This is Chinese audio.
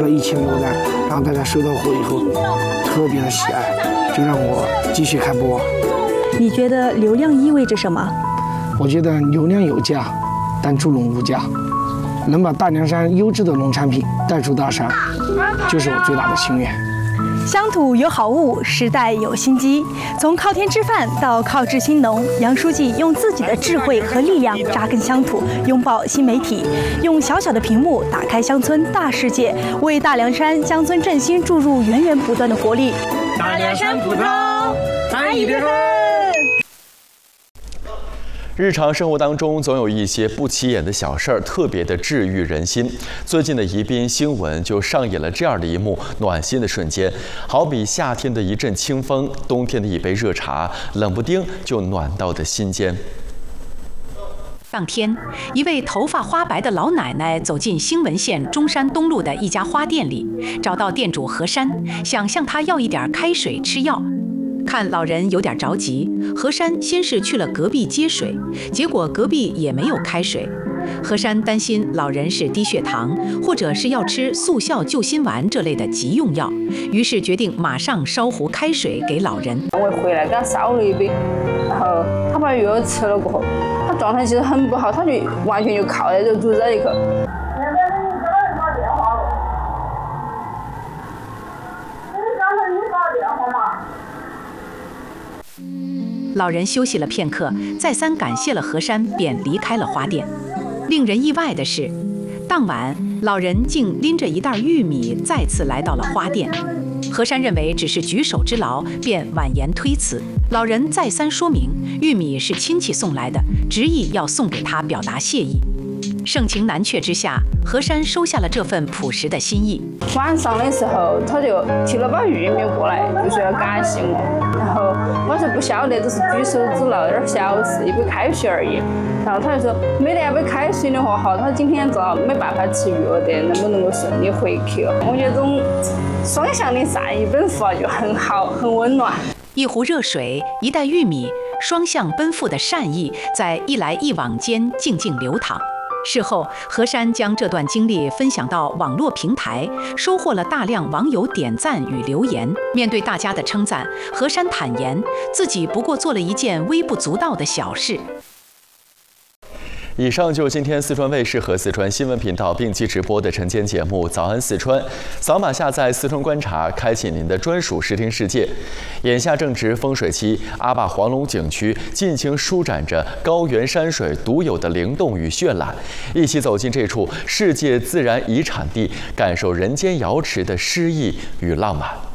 了1000多单，然后大家收到货以后特别的喜爱，就让我继续开播。 你觉得流量意味着什么？ 我觉得流量有价，但助农无价，能把大凉山优质的农产品带出大山，就是我最大的心愿。 乡土有好物，时代有新机。从靠天吃饭到靠志兴农，杨书记用自己的智慧和力量扎根乡土，拥抱新媒体，用小小的屏幕打开乡村大世界，为大凉山乡村振兴注入源源不断的活力。 大凉山葡萄，咱一定喝。 日常生活当中，总有一些不起眼的小事儿，特别的治愈人心。最近的宜宾新闻就上演了这样的一幕暖心的瞬间，好比夏天的一阵清风，冬天的一杯热茶，冷不丁就暖到的心间。 当天，一位头发花白的老奶奶走进兴文县中山东路的一家花店里，找到店主何山，想向他要一点开水吃药。看老人有点着急，何山先是去了隔壁接水，结果隔壁也没有开水。何山担心老人是低血糖，或者是要吃速效救心丸这类的急用药，于是决定马上烧壶开水给老人。 我回来给他烧了一杯，然后他把药吃了过后，他状态其实很不好，他就完全就靠在这肚子里去。 老人休息了片刻，再三感谢了何山，便离开了花店。令人意外的是，当晚老人竟拎着一袋玉米再次来到了花店。何山认为只是举手之劳，便婉言推辞。老人再三说明，玉米是亲戚送来的，执意要送给他表达谢意。盛情难却之下，何山收下了这份朴实的心意。 晚上的时候，他就提了把玉米过来，就说要感谢我。然后我就不晓得，只是举手之劳，有点小事，一杯开水而已。然后他就说，没得那杯开水的话，他今天正好没办法吃药的，能不能够顺利回去？我觉得这种双向的善意奔赴就很好，很温暖。 一壶热水，一袋玉米，双向奔赴的善意在一来一往间静静流淌。事后，何山将这段经历分享到网络平台，收获了大量网友点赞与留言。面对大家的称赞，何山坦言自己不过做了一件微不足道的小事。 以上就是今天四川卫视和四川新闻频道并机直播的晨间节目《早安四川》。扫码下载四川观察，开启您的专属视听世界。眼下正值风水期，阿坝黄龙景区尽情舒展着高原山水独有的灵动与绚烂。一起走进这处世界自然遗产地，感受人间瑶池的诗意与浪漫。